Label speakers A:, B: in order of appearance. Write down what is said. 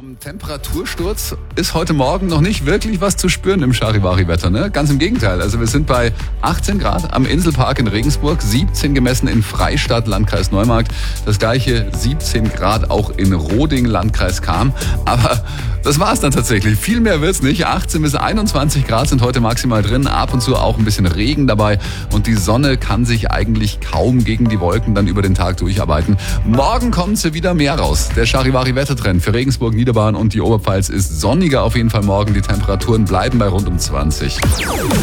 A: Vom Temperatursturz ist heute Morgen noch nicht wirklich was zu spüren im Charivari-Wetter, ne? Ganz im Gegenteil. Also wir sind bei 18 Grad am Inselpark in Regensburg, 17 gemessen in Freistadt, Landkreis Neumarkt. Das gleiche 17 Grad auch in Roding, Landkreis Cham. Aber das war's dann tatsächlich. Viel mehr wird's nicht. 18 bis 21 Grad sind heute maximal drin. Ab und zu auch ein bisschen Regen dabei. Und die Sonne kann sich eigentlich kaum gegen die Wolken dann über den Tag durcharbeiten. Morgen kommt sie wieder mehr raus. Der Charivari-Wettertrend für Regensburg, Niederbayern und die Oberpfalz ist sonniger auf jeden Fall morgen. Die Temperaturen bleiben bei rund um 20.